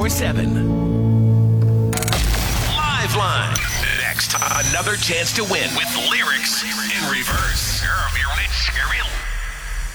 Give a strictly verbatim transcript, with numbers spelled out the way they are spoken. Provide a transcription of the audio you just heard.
four seven. Liveline. Next, another chance to win with lyrics in reverse.